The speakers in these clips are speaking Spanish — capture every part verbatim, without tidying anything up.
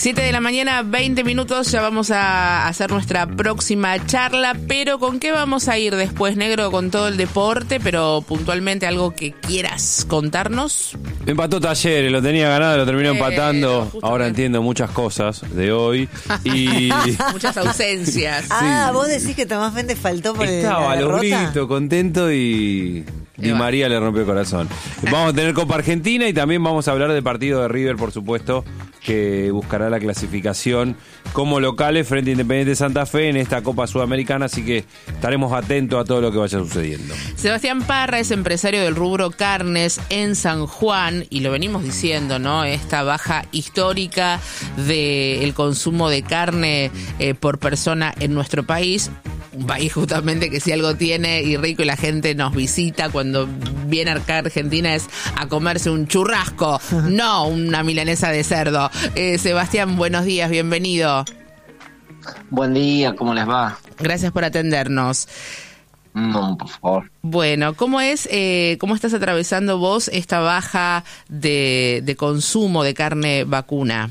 siete de la mañana, veinte minutos, ya vamos a hacer nuestra próxima charla, pero ¿con qué vamos a ir después, Negro? Con todo el deporte, pero puntualmente algo que quieras contarnos. Empató Talleres, lo tenía ganado, lo terminó Eh, empatando. justamente. Ahora entiendo muchas cosas de hoy. Y Muchas ausencias. Ah, vos decís que Tomás Méndez faltó por el- estaba la a los derrota. gritos, contento, y Di va. María le rompió el corazón. Vamos a tener Copa Argentina y también vamos a hablar del partido de River, por supuesto, que buscará la clasificación como locales frente a Independiente Santa Fe en esta Copa Sudamericana, así que estaremos atentos a todo lo que vaya sucediendo. Sebastián Parra es empresario del rubro carnes en San Juan y lo venimos diciendo, ¿no? Esta baja histórica del consumo de carne eh, por persona en nuestro país. Un país justamente que si algo tiene y rico y la gente nos visita cuando viene acá a Argentina es a comerse un churrasco, no una milanesa de cerdo. Eh, Sebastián, buenos días, bienvenido. Buen día, ¿cómo les va? Gracias por atendernos. No, por favor. Bueno, ¿cómo es, eh, cómo estás atravesando vos esta baja de, de consumo de carne vacuna?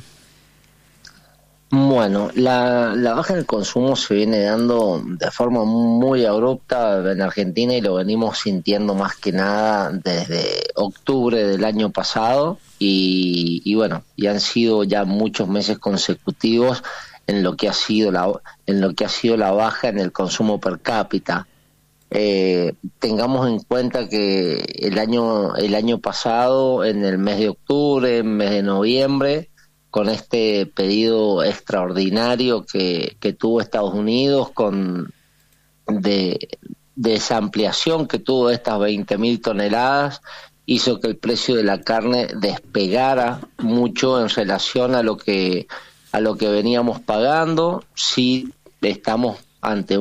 Bueno, la, la baja del consumo se viene dando de forma muy abrupta en Argentina y lo venimos sintiendo más que nada desde octubre del año pasado y, y bueno, y han sido ya muchos meses consecutivos en lo que ha sido la en lo que ha sido la baja en el consumo per cápita. Eh, tengamos en cuenta que el año el año pasado, en el mes de octubre, en el mes de noviembre, con este pedido extraordinario que, que tuvo Estados Unidos, con de, de esa ampliación que tuvo de estas veinte mil toneladas, hizo que el precio de la carne despegara mucho en relación a lo que a lo que veníamos pagando. Sí, estamos ante